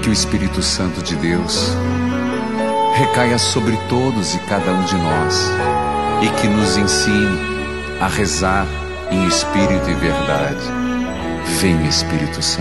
que o Espírito Santo de Deus recaia sobre todos e cada um de nós e que nos ensine a rezar em espírito e verdade. Vem, Espírito Santo.